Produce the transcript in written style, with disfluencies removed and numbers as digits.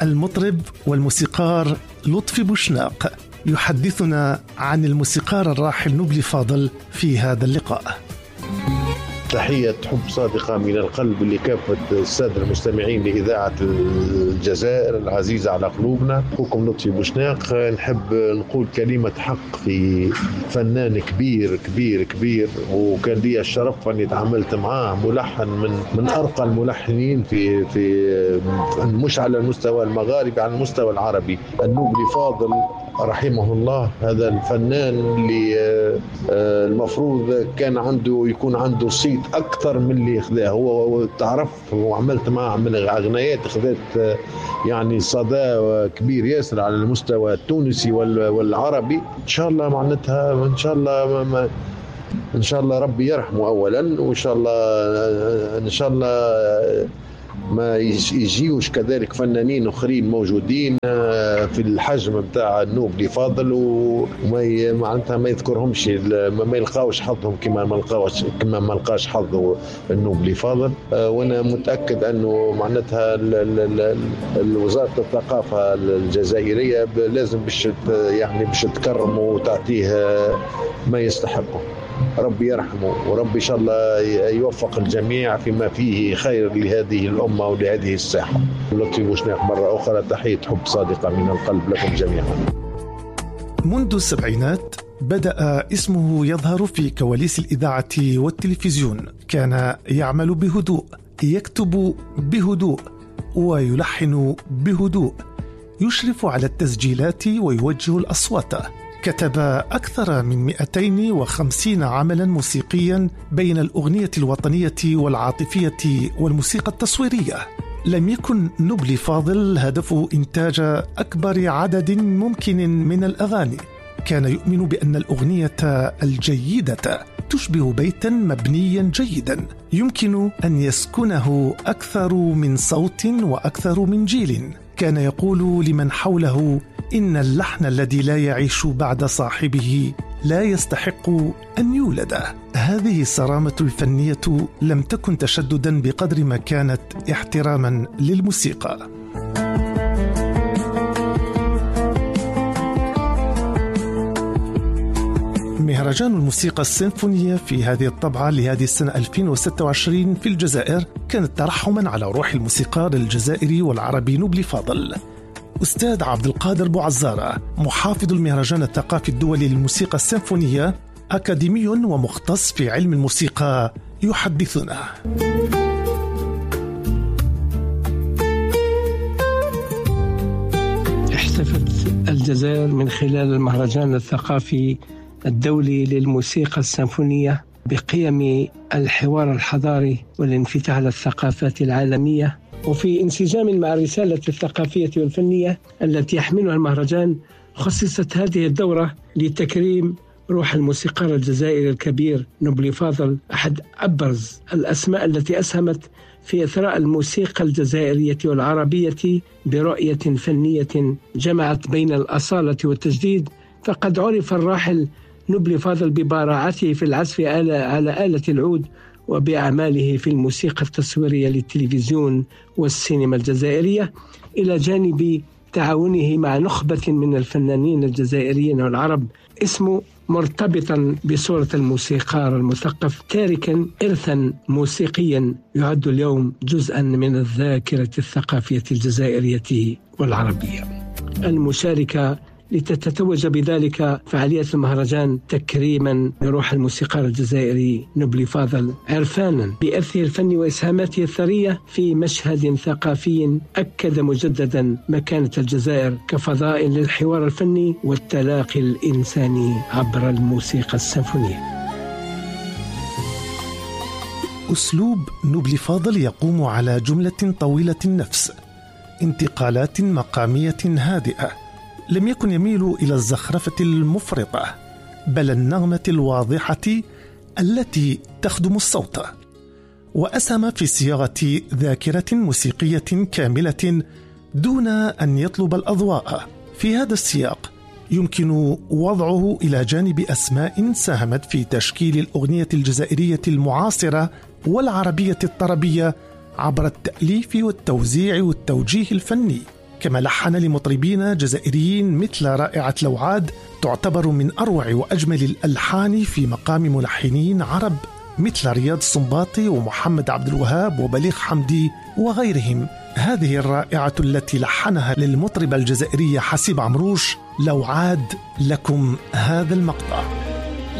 المطرب والموسيقار لطفي بوشناق يحدثنا عن الموسيقار الراحل نبلي فاضل في هذا اللقاء. تحية حب صادقة من القلب لكافة السادة المستمعين لإذاعة الجزائر العزيزة على قلوبنا. أخوكم لطفي بوشناق. نحب نقول كلمة حق في فنان كبير كبير كبير، وكان لي الشرف أني تعاملت معاه، ملحن من أرقى الملحنين في مش على المستوى المغاربي، على المستوى العربي. النبلي فاضل رحمه الله، هذا الفنان اللي المفروض كان يكون عنده صيت أكثر من اللي خذاه. هو تعرف وعملت معه من أغنيات خذت يعني صدى كبير ياسر على المستوى التونسي والعربي. إن شاء الله معناتها إن شاء الله ربي يرحمه أولا، وإن شاء الله ما يجيوش كذلك فنانين أخرين موجودين في الحجم بتاع النبلي فاضل وما معناتها ما يذكرهمش، ما يلقاوش حظهم كما ما لقاش حظه النبلي فاضل. وانا متاكد انه معناتها وزاره الثقافه الجزائريه لازم باش تكرمه وتعطيه ما يستحقه. ربي يرحمه وربي إن شاء الله يوفق الجميع فيما فيه خير لهذه الأمة ولهذه الساحة. لطفي بوشناق مرة أخرى تحية حب صادقة من القلب لكم جميعا. منذ السبعينات بدأ اسمه يظهر في كواليس الإذاعة والتلفزيون. كان يعمل بهدوء، يكتب بهدوء، ويلحن بهدوء، يشرف على التسجيلات ويوجه الأصوات. كتب أكثر من 250 عملا موسيقيا بين الأغنية الوطنية والعاطفية والموسيقى التصويرية. لم يكن نبلي فاضل هدفه إنتاج أكبر عدد ممكن من الأغاني. كان يؤمن بأن الأغنية الجيدة تشبه بيتا مبنيا جيدا يمكن أن يسكنه أكثر من صوت وأكثر من جيل. كان يقول لمن حوله إن اللحن الذي لا يعيش بعد صاحبه لا يستحق أن يولد. هذه الصرامة الفنية لم تكن تشددا بقدر ما كانت احتراما للموسيقى. مهرجان الموسيقى السيمفونية في هذه الطبعة لهذه السنة 2026 في الجزائر كانت ترحما على روح الموسيقار الجزائري والعربي نبلي فاضل. أستاذ عبد القادر بوعزارة محافظ المهرجان الثقافي الدولي للموسيقى السيمفونية، أكاديمي ومختص في علم الموسيقى، يحدثنا. احتفلت الجزائر من خلال المهرجان الثقافي الدولي للموسيقى السيمفونية بقيم الحوار الحضاري والانفتاح على الثقافات العالمية، وفي انسجام مع الرسالة الثقافية والفنية التي يحملها المهرجان. خصصت هذه الدورة لتكريم روح الموسيقار الجزائري الكبير نبلي فاضل، أحد أبرز الأسماء التي أسهمت في إثراء الموسيقى الجزائرية والعربية برؤية فنية جمعت بين الأصالة والتجديد. فقد عرف الراحل نبلي فاضل ببراعته في العزف على آلة العود وبأعماله في الموسيقى التصويرية للتلفزيون والسينما الجزائرية، إلى جانب تعاونه مع نخبة من الفنانين الجزائريين والعرب. اسمه مرتبطا بصورة الموسيقار المثقف، تاركا إرثا موسيقيا يعد اليوم جزءا من الذاكرة الثقافية الجزائرية والعربية. المشاركة لتتوج بذلك فعاليات المهرجان تكريما لروح الموسيقار الجزائري نبلي فاضل، عرفانا بإرثه الفني وإسهاماته الثرية في مشهد ثقافي أكد مجددا مكانة الجزائر كفضاء للحوار الفني والتلاقي الإنساني عبر الموسيقى السيمفونية. أسلوب نبلي فاضل يقوم على جملة طويلة النفس، انتقالات مقامية هادئة. لم يكن يميل إلى الزخرفة المفرطة، بل النغمة الواضحة التي تخدم الصوت. وأسهم في صياغة ذاكرة موسيقية كاملة دون أن يطلب الأضواء. في هذا السياق يمكن وضعه إلى جانب أسماء ساهمت في تشكيل الأغنية الجزائرية المعاصرة والعربية الطربية عبر التأليف والتوزيع والتوجيه الفني. كما لحن لمطربين جزائريين مثل رائعة لوعاد، تعتبر من أروع وأجمل الألحان في مقام ملحنين عرب مثل رياض السنباطي ومحمد عبد الوهاب وبليغ حمدي وغيرهم. هذه الرائعة التي لحنها للمطربة الجزائرية حسيب عمروش، لوعاد، لكم هذا المقطع.